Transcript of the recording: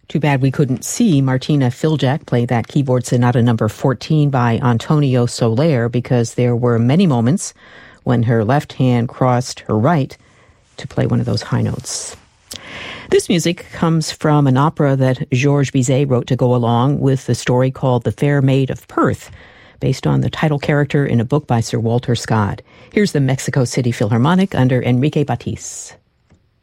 Too bad we couldn't see Martina Filjak play that keyboard sonata number 14 by Antonio Soler, because there were many moments when her left hand crossed her right to play one of those high notes. This music comes from an opera that Georges Bizet wrote to go along with the story called The Fair Maid of Perth, based on the title character in a book by Sir Walter Scott. Here's the Mexico City Philharmonic under Enrique Batiz.